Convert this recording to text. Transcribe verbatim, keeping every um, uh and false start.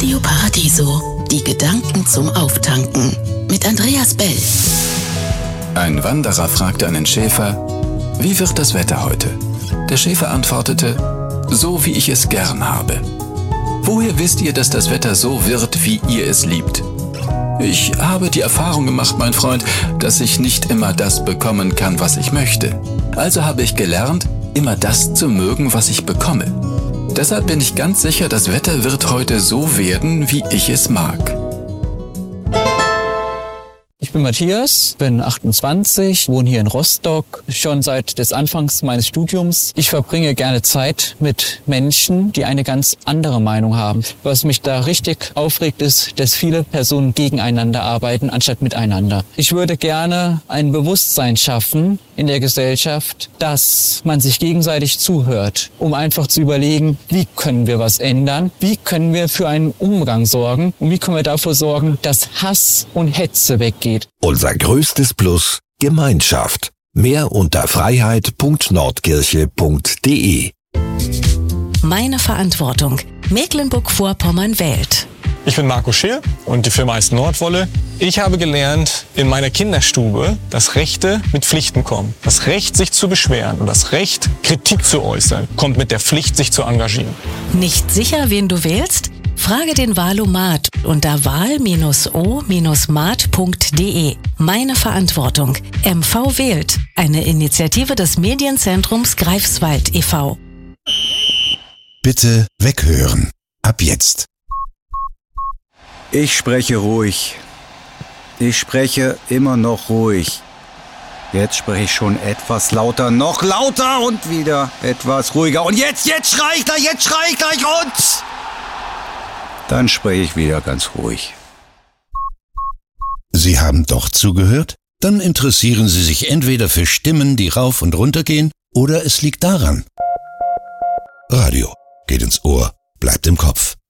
Radio Paradiso, die Gedanken zum Auftanken mit Andreas Bell. Ein Wanderer fragte einen Schäfer, wie wird das Wetter heute? Der Schäfer antwortete, so wie ich es gern habe. Woher wisst ihr, dass das Wetter so wird, wie ihr es liebt? Ich habe die Erfahrung gemacht, mein Freund, dass ich nicht immer das bekommen kann, was ich möchte. Also habe ich gelernt, immer das zu mögen, was ich bekomme. Deshalb bin ich ganz sicher, das Wetter wird heute so werden, wie ich es mag. Ich bin Matthias, bin achtundzwanzig, wohne hier in Rostock, schon seit des Anfangs meines Studiums. Ich verbringe gerne Zeit mit Menschen, die eine ganz andere Meinung haben. Was mich da richtig aufregt, ist, dass viele Personen gegeneinander arbeiten, anstatt miteinander. Ich würde gerne ein Bewusstsein schaffen in der Gesellschaft, dass man sich gegenseitig zuhört, um einfach zu überlegen, wie können wir was ändern, wie können wir für einen Umgang sorgen und wie können wir dafür sorgen, dass Hass und Hetze weggeht. Unser größtes Plus: Gemeinschaft. Mehr unter freiheit punkt nordkirche punkt de. Meine Verantwortung. Mecklenburg-Vorpommern wählt. Ich bin Marco Scheel und die Firma heißt Nordwolle. Ich habe gelernt in meiner Kinderstube, dass Rechte mit Pflichten kommen. Das Recht, sich zu beschweren und das Recht, Kritik zu äußern, kommt mit der Pflicht, sich zu engagieren. Nicht sicher, wen du wählst? Frage den Wahlomat unter wahl o mat punkt de. Meine Verantwortung. M V wählt. Eine Initiative des Medienzentrums Greifswald e V Bitte weghören. Ab jetzt. Ich spreche ruhig. Ich spreche immer noch ruhig. Jetzt spreche ich schon etwas lauter, noch lauter und wieder etwas ruhiger. Und jetzt, jetzt schrei ich gleich, jetzt schrei ich gleich und... Dann spreche ich wieder ganz ruhig. Sie haben doch zugehört? Dann interessieren Sie sich entweder für Stimmen, die rauf und runter gehen, oder es liegt daran. Radio geht ins Ohr, bleibt im Kopf.